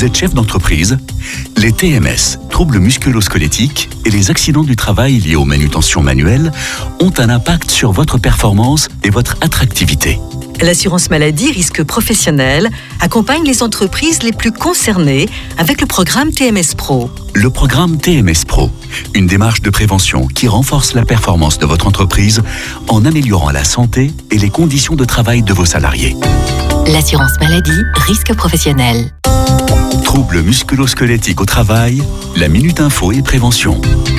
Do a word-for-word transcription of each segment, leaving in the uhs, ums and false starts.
Vous êtes chef d'entreprise? Les T M S, troubles musculo-squelettiques, et les accidents du travail liés aux manutentions manuelles ont un impact sur votre performance et votre attractivité. L'assurance maladie risque professionnel accompagne les entreprises les plus concernées avec le programme T M S Pro. Le programme T M S Pro, une démarche de prévention qui renforce la performance de votre entreprise en améliorant la santé et les conditions de travail de vos salariés. L'assurance maladie, risque professionnel. Troubles musculo-squelettiques au travail, la Minute Info et Prévention.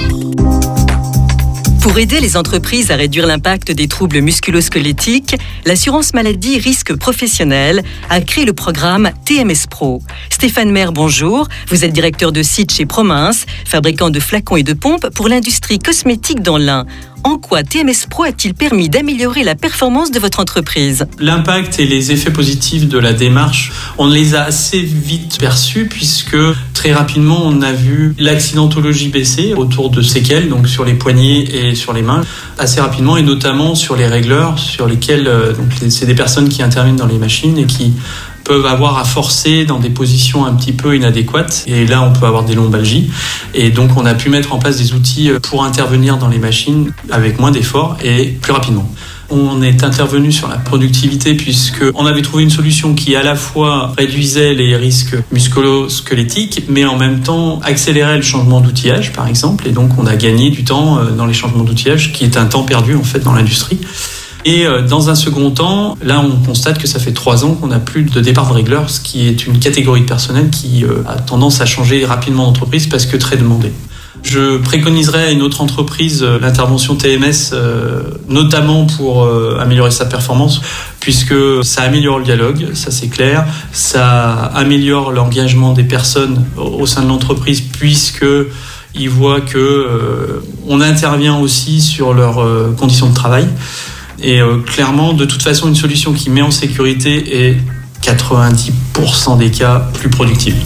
Pour aider les entreprises à réduire l'impact des troubles musculo-squelettiques, l'assurance maladie risque professionnel a créé le programme T M S Pro. Stéphane Maire, bonjour. Vous êtes directeur de site chez Promince, fabricant de flacons et de pompes pour l'industrie cosmétique dans l'Ain. En quoi T M S Pro a-t-il permis d'améliorer la performance de votre entreprise? L'impact et les effets positifs de la démarche, on les a assez vite perçus puisque très rapidement on a vu l'accidentologie baisser autour de séquelles, donc sur les poignets et sur les mains, assez rapidement, et notamment sur les régleurs, sur lesquels donc, c'est des personnes qui interviennent dans les machines et qui peuvent avoir à forcer dans des positions un petit peu inadéquates, et là on peut avoir des lombalgies, et donc on a pu mettre en place des outils pour intervenir dans les machines avec moins d'efforts et plus rapidement. On est intervenu sur la productivité puisqu'on avait trouvé une solution qui à la fois réduisait les risques musculo-squelettiques mais en même temps accélérait le changement d'outillage par exemple, et donc on a gagné du temps dans les changements d'outillage qui est un temps perdu en fait dans l'industrie. Et dans un second temps, là on constate que ça fait trois ans qu'on n'a plus de départ de régleurs, ce qui est une catégorie de personnel qui a tendance à changer rapidement d'entreprise parce que très demandée. Je préconiserais à une autre entreprise l'intervention T M S, notamment pour améliorer sa performance, puisque ça améliore le dialogue, ça c'est clair, ça améliore l'engagement des personnes au sein de l'entreprise, puisque ils voient que euh, on intervient aussi sur leurs euh, conditions de travail. Et euh, clairement, de toute façon, une solution qui met en sécurité est quatre-vingt-dix pour cent des cas plus productive.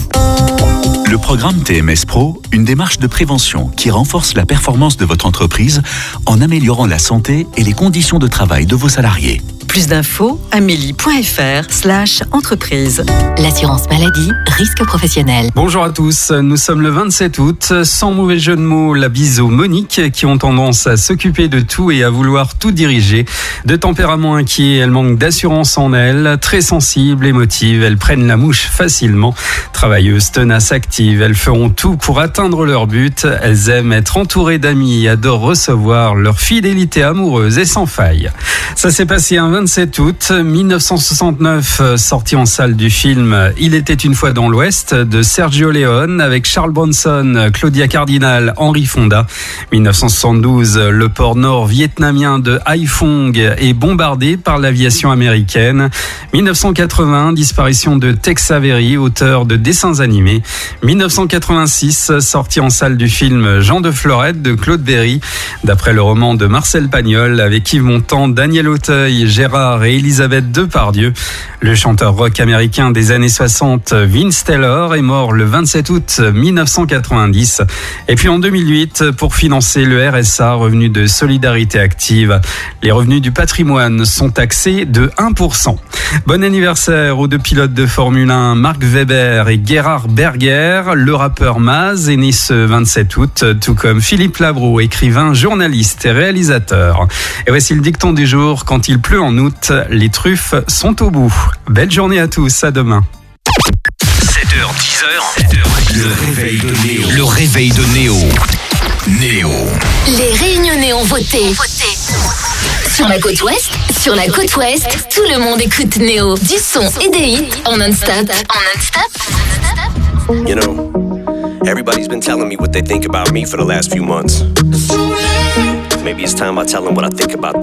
Le programme T M S Pro, une démarche de prévention qui renforce la performance de votre entreprise en améliorant la santé et les conditions de travail de vos salariés. Plus d'infos, amélie.fr slash entreprise. L'assurance maladie, risque professionnel. Bonjour à tous, nous sommes le vingt-sept août. Sans mauvais jeu de mots, la bise aux Monique qui ont tendance à s'occuper de tout et à vouloir tout diriger. De tempérament inquiet, elles manquent d'assurance en elles. Très sensibles, émotives, elles prennent la mouche facilement. Travailleuses, tenaces, actives, elles feront tout pour atteindre leur but. Elles aiment être entourées d'amis et adorent recevoir. Leur fidélité amoureuse est sans faille. Ça s'est passé un vingt-sept août mille neuf cent soixante-neuf, sorti en salle du film Il était une fois dans l'Ouest de Sergio Leone avec Charles Bronson, Claudia Cardinal, Henry Fonda. mille neuf cent soixante-douze, le port nord-vietnamien de Haiphong est bombardé par l'aviation américaine. mille neuf cent quatre-vingts, disparition de Tex Avery, auteur de dessins animés. mille neuf cent quatre-vingt-six, sorti en salle du film Jean de Florette de Claude Berry, d'après le roman de Marcel Pagnol avec Yves Montand, Daniel Auteuil, Gérard et Elisabeth Depardieu. Le chanteur rock américain des années soixante, Vince Taylor, est mort le vingt-sept août mille neuf cent quatre-vingt-dix. Et puis en deux mille huit, pour financer le R S A, revenu de solidarité active, les revenus du patrimoine sont taxés de un pour cent. Bon anniversaire aux deux pilotes de Formule un, Mark Webber et Gerhard Berger. Le rappeur Maz est né ce vingt-sept août, tout comme Philippe Labro, écrivain, journaliste et réalisateur. Et voici le dicton du jour: quand il pleut en août, les truffes sont au bout. Belle journée à tous, à demain. sept heures dix heures, le réveil de Néo. Le réveil de Néo. Néo. Les Réunionnais ont voté. Sur la côte ouest, sur la côte ouest, tout le monde écoute Néo. Du son et des hits en non-stop. En non-stop. You know, everybody's been telling me what they think about me for the last few months. Maybe it's time I tell them what I think about